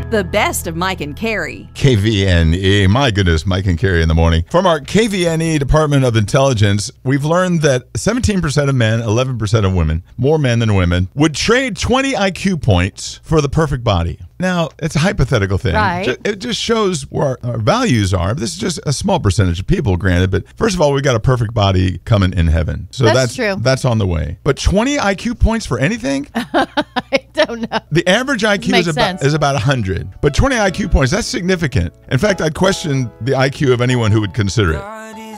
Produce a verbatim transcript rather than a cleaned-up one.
The best of Mike and Carrie. K V N E. My goodness, Mike and Carrie in the morning. From our K V N E Department of Intelligence, we've learned that seventeen percent of men, eleven percent of women, more men than women, would trade twenty I Q points for the perfect body. Now, it's a hypothetical thing. Right. It just shows where our, our values are. This is just a small percentage of people, granted. But first of all, we got a perfect body coming in heaven. So That's that's true. That's on the way. But twenty I Q points for anything? I don't know. The average I Q Makes is about, sense. is about one hundred. But twenty I Q points, that's significant. In fact, I'd question the I Q of anyone who would consider it.